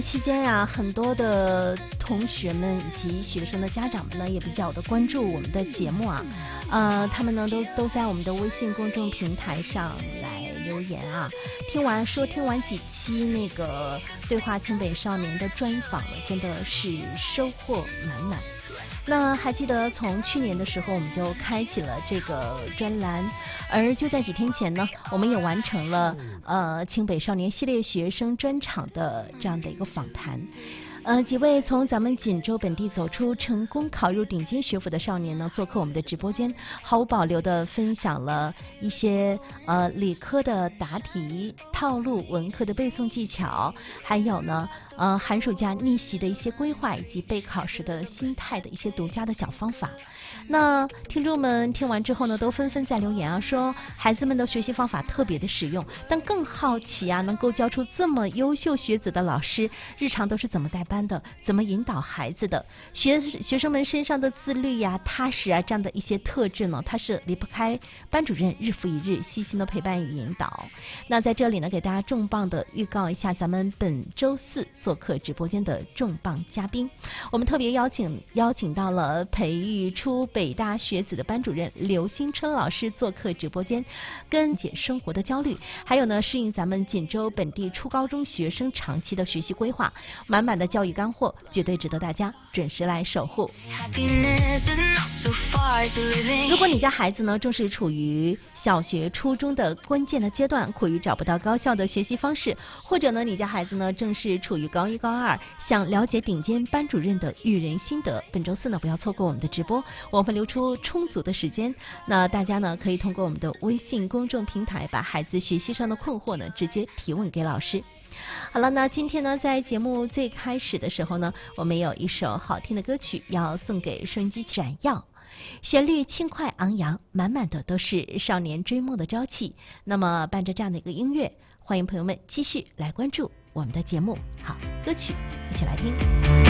期间呀，很多的同学们以及学生的家长们呢，也比较的关注我们的节目啊，他们呢都在我们的微信公众平台上来留言啊，听完几期那个对话清北少年的专访了，真的是收获满满。那还记得从去年的时候我们就开启了这个专栏，而就在几天前呢，我们也完成了清北少年系列学生专场的这样的一个访谈。几位从咱们锦州本地走出，成功考入顶尖学府的少年呢，做客我们的直播间，毫无保留地分享了一些理科的答题套路、文科的背诵技巧，还有呢寒暑假逆袭的一些规划，以及备考时的心态的一些独家的小方法。那听众们听完之后呢，都纷纷在留言啊，说孩子们的学习方法特别的实用，但更好奇啊，能够教出这么优秀学子的老师，日常都是怎么带班的，怎么引导孩子的？学生们身上的自律呀、踏实啊这样的一些特质呢，它是离不开班主任日复一日细心的陪伴与引导。那在这里呢，给大家重磅的预告一下，咱们本周四做客直播间的重磅嘉宾，我们特别邀请到了培育出北大学子的班主任刘新春老师做客直播间，跟解生活的焦虑，还有呢适应咱们锦州本地初高中学生长期的学习规划，满满的教育干货，绝对值得大家准时来守护。如果你家孩子呢正是处于小学初中的关键的阶段，苦于找不到高效的学习方式，或者呢你家孩子呢正是处于高一高二，想了解顶尖班主任的育人心得，本周四呢不要错过我们的直播，我会留出充足的时间，那大家呢可以通过我们的微信公众平台把孩子学习上的困惑呢直接提问给老师。好了，那今天呢在节目最开始的时候呢，我们有一首好听的歌曲要送给收音机闪耀，旋律轻快昂扬，满满的都是少年追梦的朝气。那么伴着这样的一个音乐，欢迎朋友们继续来关注我们的节目。好，歌曲一起来听。